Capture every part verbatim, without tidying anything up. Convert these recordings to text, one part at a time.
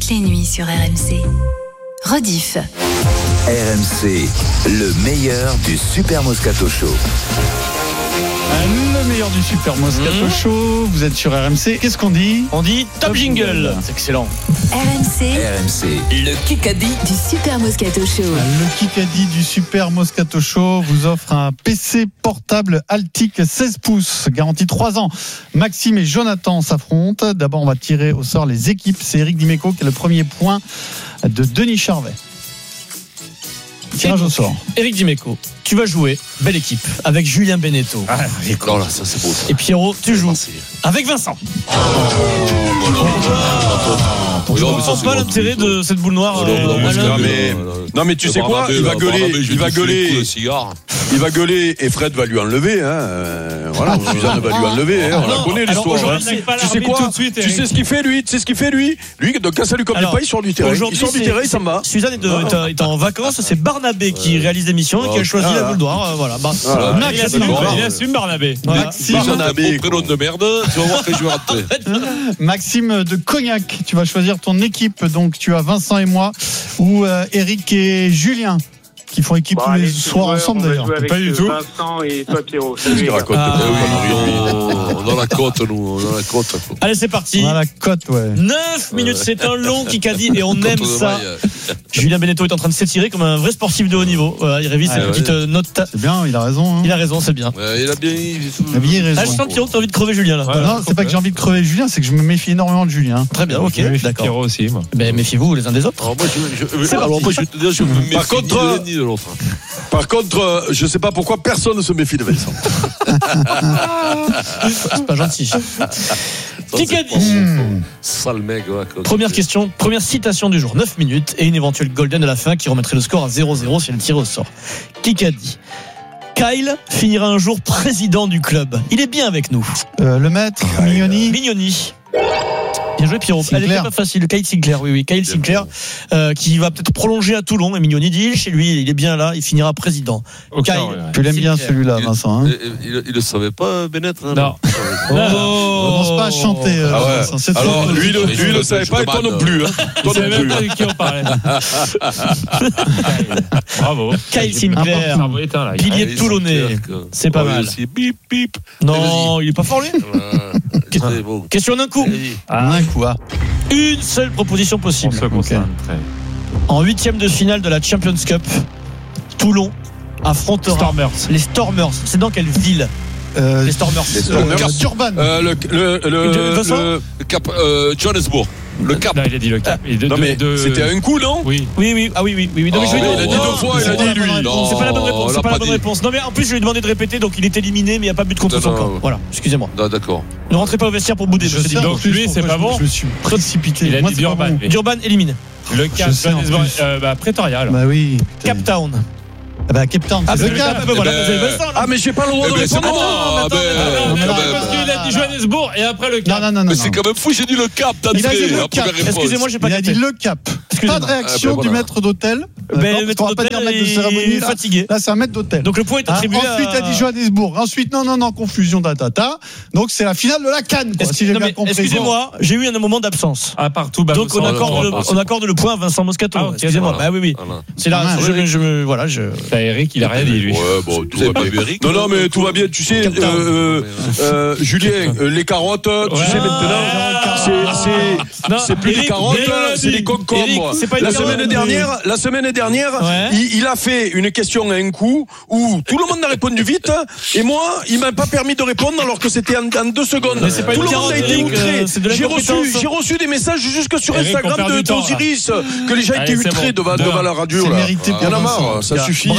les nuits sur R M C. Rediff. R M C, le meilleur du Super Moscato Show. Le meilleur du Super Moscato mmh. Show, vous êtes sur R M C. Qu'est-ce qu'on dit ? On dit top, top jingle. jingle. C'est excellent. R M C. R M C. Le Kikadi du Super Moscato Show. Le Kikadi du Super Moscato Show vous offre un P C portable Altic seize pouces, garantie trois ans. Maxime et Jonathan s'affrontent. D'abord, on va tirer au sort les équipes. C'est Eric Dimeco qui a le premier point de Denis Charvet. Tirage au sort. Eric Dimeco, tu vas jouer, belle équipe, avec Julien Beneteau. Ah, d'accord, là, ça c'est beau. Ça. Et Pierrot, tu joues avec Vincent. Oh, je ne comprends pas l'intérêt de cette boule noire. Non, mais, non, mais tu sais quoi, il va gueuler, il va gueuler, il va gueuler et Fred va lui enlever. Hein. Voilà, Suzanne va lui enlever. Hein. On la connaît l'histoire. Hein. Tu sais quoi, tu sais ce qu'il fait lui, tu sais ce qu'il fait lui. Lui, donc quand ça lui convient pas, il sort du terrain. Il sort du terrain, il s'en va. Suzanne est en vacances, c'est Barnabé qui réalise l'émission et qui a choisi la boule noire. Voilà. Il assume Barnabé. Barnabé, prénom de merde. Tu vas voir que je vais rentrer. Maxime de Cognac, tu vas choisir ton équipe. Donc tu as Vincent et moi ou euh, Eric et Julien qui font équipe tous les soirs ensemble d'ailleurs. Pas du tout. Vincent et toi Pierrot. Qu'est-ce qu'il raconte? Dans la côte, nous, dans la côte. Allez, c'est parti. Dans la côte, ouais. neuf minutes, c'est un long Kikadi et on aime ça. Julien Beneteau est en train de s'étirer comme un vrai sportif de haut niveau. Voilà, il révise ses petites notes. C'est bien, il a raison. Hein. Il a raison, c'est bien. Ouais, il a bien, il a bien raison. Ah, je sens Pierrot, t'as envie de crever Julien là. Ouais, non, c'est pas que j'ai envie de crever Julien, c'est que je me méfie énormément de Julien. Très bien, ok, d'accord. Pierrot aussi, moi. Ben méfiez-vous les uns des autres. Alors moi, je, je, je, alors, moi, je vais te dire, je me méfie par contre, ni de l'autre. Par contre, je sais pas pourquoi personne ne se méfie de Vincent. C'est pas gentil. Kikadi. Mmh. Sale mec. Ouais, première question, première citation du jour. neuf minutes et une éventuelle golden à la fin qui remettrait le score à zéro zéro si elle tire au sort. Kikadi. Kyle finira un jour président du club. Il est bien avec nous. Euh, le maître, Kyle. Mignoni. Mignoni. Bien joué Pierrot. Elle est pas facile. Kyle Sinclair, oui oui. Kyle Sinclair euh, qui va peut-être prolonger à Toulon. Et Mignoni dit chez lui, il est bien là, il finira président. Okay, Kyle, ouais. Tu l'aimes bien celui-là, Vincent. Hein il, il, il le savait pas, Bennett. Hein, non. Oh, on commence pas à chanter. Euh, ah ouais. Vincent, alors trop lui, le, lui, il le savait pas et toi non plus. Hein. Toi non plus. Même qui en parlait. Bravo. Kyle Sinclair, pilier de Toulonnais. C'est pas mal. Bip bip. Non, il est pas fort lui. Question d'un coup. Un coup. Une seule proposition possible. Okay. En huitième de finale de la Champions Cup, Toulon affrontera Stormers. les Stormers. C'est dans quelle ville euh, les Stormers? Les Stormers. Euh, Durban. Euh, le, le, le, le, le Cap, euh, Johannesburg. Le Cap. Non, il a dit le Cap. De, non, mais de... c'était un coup, non? Oui. Oui, oui. Ah oui, oui, oui. Non, mais oh, je lui ai il a dit deux fois, il a dit lui. Non, c'est pas la bonne réponse. C'est pas la bonne réponse. Non, mais en plus, je lui ai demandé de répéter, donc il est éliminé, mais il n'y a pas but contre son camp. Voilà, excusez-moi. D'accord. Ne rentrez pas au vestiaire pour bouder. Donc lui, c'est pas bon. Je me suis précipité. Il a dit Durban. Durban éliminé. Le Cap, Pretoria. Bah oui. Cape Town. Ah bah Cape Town, ah, c'est le Cap. Cap. Voilà, eh ben... Ah mais j'ai pas le droit de répondre. Ah, ben, non, mais attends, parce qu'il a dit Johannesburg et après le Cap. Non non non. Mais c'est quand même fou, j'ai dit le Cap. Il a dit le Cap. Excusez-moi, j'ai pas Il a dit le Cap. Pas de réaction du maître d'hôtel. Mais le maître d'hôtel de cérémonie est fatigué. Là c'est un maître d'hôtel. Donc le point est attribué. Ensuite il a dit Johannesburg. Ensuite non non non confusion data. Donc c'est la finale de la CAN. Si j'ai bien compris. Excusez-moi, j'ai eu un moment d'absence. Ah partout. Donc on accorde le point à Vincent Moscato. Excusez-moi. Bah oui oui. C'est là. Je me voilà je. Eric il a rien dit lui. Ouais, bon, tout va bien. Eric, non, non, mais tout va bien. Tu sais, euh, euh, euh, Julien, euh, les carottes, tu ouais. sais maintenant, c'est, c'est, c'est plus Eric, des carottes, c'est des concombres. La semaine dernière, la semaine dernière, ouais. il, il a fait une question à un coup où tout le monde a répondu vite et moi, il m'a pas permis de répondre alors que c'était en, en deux secondes. Mais c'est pas tout le carotte, monde a été Eric, outré. Euh, j'ai reçu, j'ai reçu des messages jusque sur Eric, Instagram de Osiris que les gens étaient outrés devant la radio. Il y en a marre, ça suffit.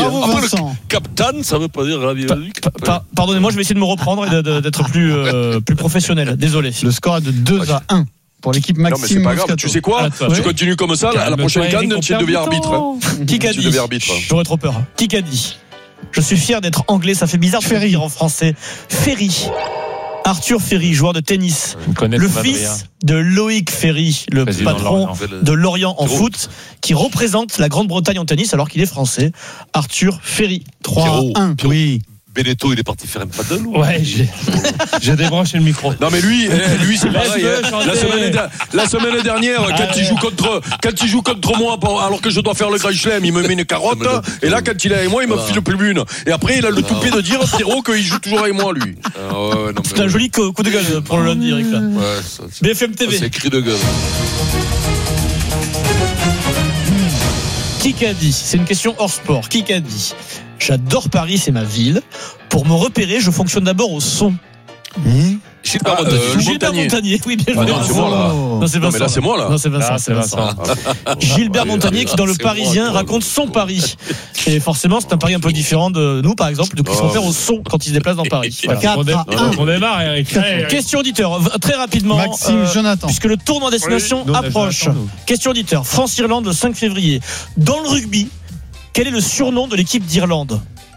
Captain, ça veut pas dire la vie pa- pa- pa- Pardonnez-moi, je vais essayer de me reprendre et de, de, d'être plus, euh, plus professionnel. Désolé. Le score est de deux à un pour l'équipe Maxime. Non, mais c'est pas grave. Moscato. Tu sais quoi? Ah, tu ouais. continues comme ça. La, la prochaine canne, tu deviens arbitre. Qui a dit? J'aurais trop peur. Qui a dit? Je suis fier d'être anglais. Ça fait bizarre de le dire en français. Ferry. Arthur Ferry, joueur de tennis, le fils de Loïc Ferry, le Président patron de Lorient en foot, qui représente la Grande-Bretagne en tennis alors qu'il est français. Arthur Ferry. trois à un. Oui. Beneteau, il est parti faire un paddle ou... Ouais, j'ai, j'ai débranché le micro. Non, mais lui, lui c'est pareil. Hein. La, semaine, la semaine dernière, ah, quand, il joue contre, quand il joue contre moi, alors que je dois faire le Grand Chelem, il me met une carotte. Et là, quand il est avec moi, il me file plus une. Et après, il a le toupet de dire, Pierrot, qu'il joue toujours avec moi, lui. Ah, ouais, ouais, non, c'est un joli coup de gueule pour le lundi, Eric. Là. Ouais, ça, B F M T V. Ça, c'est cri de gueule. Qui qu'a dit? C'est une question hors sport. Qui qu'a dit? J'adore Paris, c'est ma ville. Pour me repérer, je fonctionne d'abord au son. Mmh. Gilbert ah, Montagnier. Euh, Gilbert Montagnier, oui, bien joué. Ah, non, c'est moi là. Non, c'est Vincent. Non, mais là, c'est moi là. Non, c'est Vincent. Ah, c'est Vincent. Ah, Gilbert Montagnier qui, dans Le Parisien, moi, raconte son Paris. Et forcément, c'est un Paris un peu différent de nous, par exemple, de qui se repère au son quand il se déplace dans Paris. quatre On démarre, Eric. Question auditeur, très rapidement. Maxime, euh, Jonathan. Puisque le tournoi destination oui, approche. Question auditeur, France-Irlande le cinq février. Dans le rugby, quel est le surnom de l'équipe d'Irlande?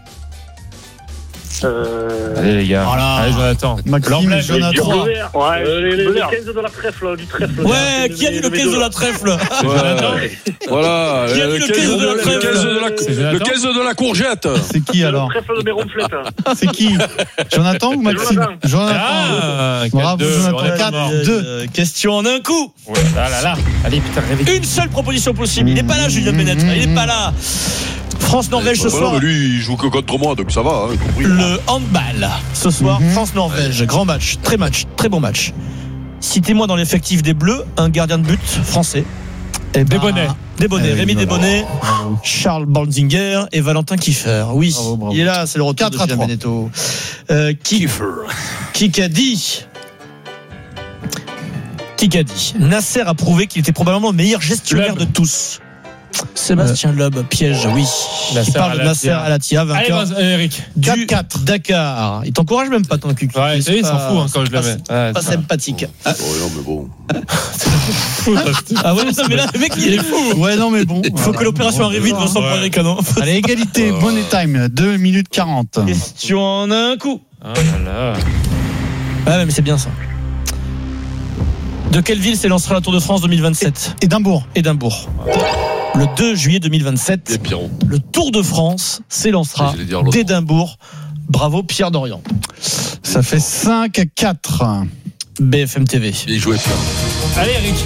Euh... Allez les gars, voilà. Allez Jonathan. Maxime, Jonathan. Ouais, euh, les, les, le quinze de la trèfle, du trèfle. Ouais, qui a dit le quinze de la trèfle? C'est Jonathan. Voilà. Qui a dit le quinze de la trèfle? Le quinze de la courgette. C'est qui alors? Le trèfle de mes ronflettes. C'est qui? Jonathan ou Maxime? Jonathan. Ah, bravo Jonathan. quatre deux. Question en un coup. Ouais, là là là. Allez putain, réveille. Une seule proposition possible. Il n'est pas là, Julien Bennett. Il n'est pas là. France-Norvège ce soir. Non, mais lui, il joue que contre moi, donc ça va. Hein, compris. Le handball ce soir, mm-hmm. France-Norvège, grand match, très match, très bon match. Citez-moi dans l'effectif des Bleus un gardien de but français. Et ben, Desbonnets. Desbonnets, eh, Rémi voilà. Desbonnets, bravo. Charles Baldinger et Valentin Kiefer. Oui, bravo, bravo. Il est là, c'est le retour de Julien Benetto. Euh, Kiefer. Qui qu'a dit Qui qu'a dit Nasser a prouvé qu'il était probablement le meilleur gestionnaire Loeb. de tous. Sébastien euh, Loeb, piège, oui. Nasser il parle de Nasser Al-Attiyah, vainqueur. Allez, Eric. Du quatre Dakar. Il t'encourage même pas ton cul. Ouais, c'est il s'en fout hein, quand je le mets. Pas, pas sympathique. Ah. Oh, non, mais bon. Ah ouais, non, mais là, le mec, il est fou. Ouais, non, mais bon. Il faut que l'opération arrive vite, Vincent pour les canons. Allez, égalité, oh. bonne time, deux minutes quarante. Question en un coup. Oh là là. Ouais, mais c'est bien ça. De quelle ville s'élancera la Tour de France deux mille vingt-sept? Édimbourg. Édimbourg. Le deux juillet deux mille vingt-sept, le Tour de France s'élancera d'Édimbourg. Bravo Pierre Dorian. Ça fait cinq à quatre. B F M T V. Bien joué Pierre. Allez Eric.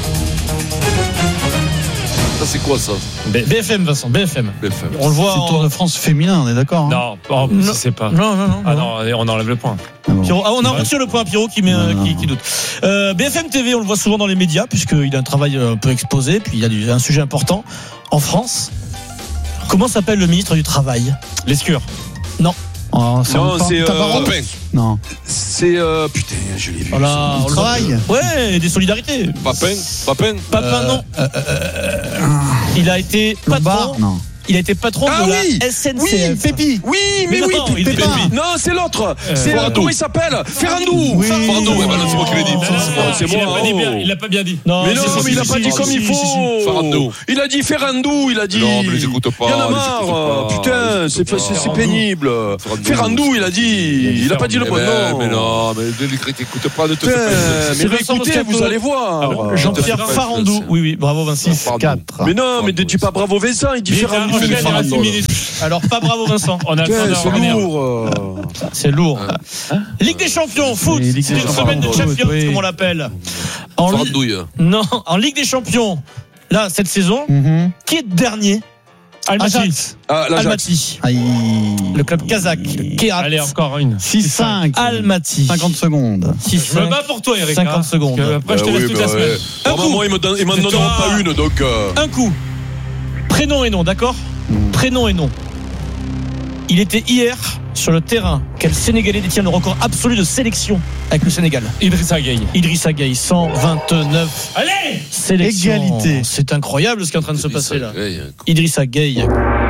Ça c'est quoi ça? B F M Vincent, B F M. B F M. On le voit. C'est le Tour de France féminin, on est d'accord hein? Non, oh, non, c'est pas. Non, non, non. Ah non, on enlève le point. Ah bon. Pierrot, ah, on a reçu le point Pierrot qui, met, non, qui, qui doute. Euh, B F M T V, on le voit souvent dans les médias puisqu'il a un travail un peu exposé, puis il a du, un sujet important. En France, comment s'appelle le ministre du Travail? Lescure. Non. Oh, c'est non, c'est euh, non. C'est euh, putain, je l'ai vu. Voilà, on le travail. Ouais, des solidarités. Papin, Papin. Papin, euh, non. Euh, euh, il a été patron. Non. Il a été patron ah de oui, la S N C F. Oui, Pépi. Oui, mais, mais oui, non, Pépi. Non, c'est l'autre. Euh, c'est euh, comment il s'appelle? Ferrandou. Oui. Ferrandou, ouais, bah non, c'est moi qui l'ai dit. C'est moi. Il l'a pas bien dit. Non, mais non, mais il a pas dit comme il faut. Ferrandou. Il a dit Ferrandou, il a dit. Non, mais les écoute pas. Il y en a marre. Putain, c'est pénible. Ferrandou, il a dit. Il a pas dit le bon nom. Mais non, mais ne l'écoute pas de te faire. Mais écoutez, vous allez voir. Jean-Pierre Farandou. Oui, oui, bravo Vincent. six quatre. Mais non, mais ne dis pas bravo Vincent, il dit Ferrandou. Alors pas bravo Vincent. On a c'est lourd. C'est lourd. Hein Ligue des Champions, foot. C'est une semaine de Champions, oui. Comme on l'appelle. En li... Non, en Ligue des Champions. Là, cette saison, mm-hmm. Qui est dernier? Almaty. Ah, Almaty. Le club kazakh. Kérat. Allez, encore une. six cinq. Almaty. cinquante secondes. six, je me bats pour toi, Eric. cinquante secondes. Après, je te laisse toute la semaine. Normalement, ils m'en donneront pas une, donc. Un coup. Prénom et nom, d'accord? Mmh. Prénom et nom. Il était hier sur le terrain. Quel Sénégalais détient le record absolu de sélection avec le Sénégal? Idrissa Gueye. Idrissa Gueye, cent vingt-neuf. Allez, sélection. Égalité. C'est incroyable ce qui est en train de Idrissa se passer là. Gueye. Idrissa Gueye.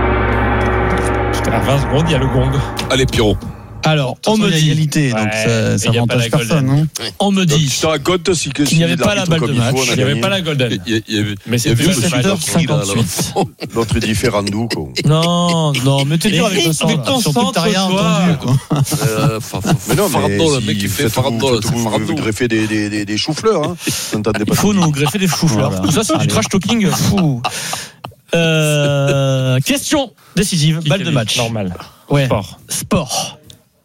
À vingt secondes, il y a le gong. Allez, Pierrot. Alors, on me dit égalité, donc ouais, ça, ça avantage personne. Hein. On me dit qu'il n'y avait pas la balle de match. Il n'y avait pas la golden. Mais c'est dix-sept heures cinquante-huit. L'autre dit Ferrandou. Non, non, mais t'es dur avec le sang. Surtout que t'as rien entendu. Mais non, Farandou, le mec qui fait Farandou. Vous greffez des choux-fleurs. Il faut nous greffer des choux-fleurs. Tout ça, c'est du trash talking fou. Question décisive, balle de match. Normal. Ouais. Sport. Sport.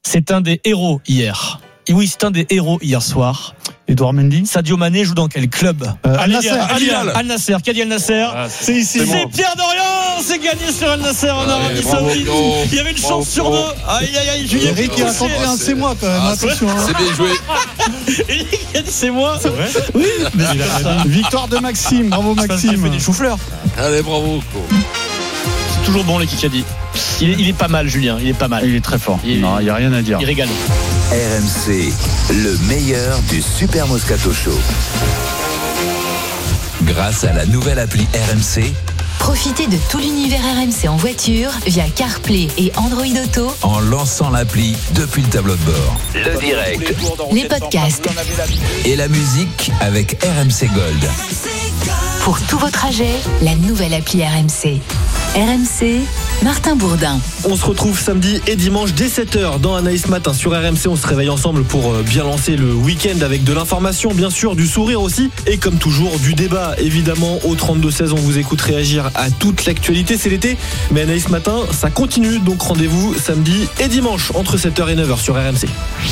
c'est un des héros hier. Et oui, c'est un des héros hier soir. Edouard Mendy. Sadio Mané joue dans quel club? euh, Al Nasser. Al Hilal. Al Nasser. Qui a dit Al Nasser? ah, C'est ici. C'est, c'est Pierre Dorian. C'est gagné sur Al Nasser en Arabie Saoudite. Il y avait une chance sur deux. Aïe aïe aïe. Julien Eric il a tenté un c'est moi quand même. Ah, attention. C'est bien joué. Eric a dit c'est moi. C'est vrai. Oui. Mais victoire de Maxime. Bravo Maxime. Il fait des choux-fleurs. Allez, bravo. C'est toujours bon les Kikadi. Il est, il est pas mal, Julien. Il est pas mal. Il est très fort. Il, non, il n'y a rien à dire. Il régale. R M C, le meilleur du Super Moscato Show. Grâce à la nouvelle appli R M C, profitez de tout l'univers R M C en voiture via CarPlay et Android Auto en lançant l'appli depuis le tableau de bord. Le direct, les podcasts et la musique avec R M C Gold. Pour tous vos trajets, la nouvelle appli R M C. R M C, Martin Bourdin. On se retrouve samedi et dimanche dès sept heures dans Anaïs Matin sur R M C. On se réveille ensemble pour bien lancer le week-end avec de l'information, bien sûr, du sourire aussi. Et comme toujours, du débat, évidemment. Au trente-deux seize, on vous écoute réagir à toute l'actualité. C'est l'été, mais Anaïs Matin, ça continue. Donc rendez-vous samedi et dimanche entre sept heures et neuf heures sur R M C.